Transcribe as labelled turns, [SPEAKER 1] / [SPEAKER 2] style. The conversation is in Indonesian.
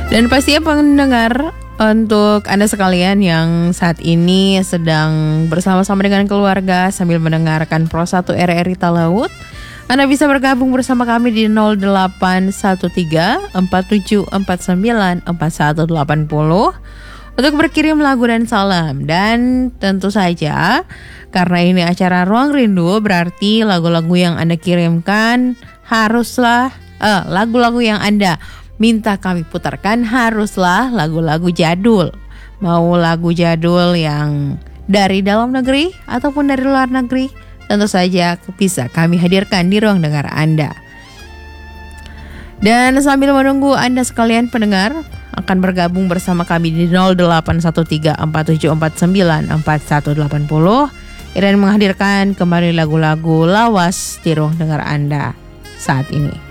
[SPEAKER 1] Dan pastinya pendengar, untuk Anda sekalian yang saat ini sedang bersama-sama dengan keluarga sambil mendengarkan Pro 1 RRI Talaut, Anda bisa bergabung bersama kami di 0813 4749 4180 untuk berkirim lagu dan salam. Dan tentu saja karena ini acara Ruang Rindu, berarti lagu-lagu yang Anda kirimkan haruslah lagu-lagu yang Anda minta kami putarkan haruslah lagu-lagu jadul. Mau lagu jadul yang dari dalam negeri ataupun dari luar negeri, tentu saja bisa kami hadirkan di ruang dengar Anda. Dan sambil menunggu Anda sekalian pendengar akan bergabung bersama kami di 081347494180 dan menghadirkan kembali lagu-lagu lawas di ruang dengar Anda saat ini.